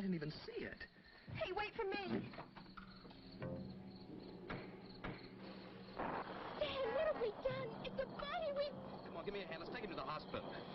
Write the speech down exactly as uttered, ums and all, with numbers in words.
I didn't even see it. Hey, wait for me. Dan, what have we done? It's a body. We... Come on, give me a hand. Let's take him to the hospital.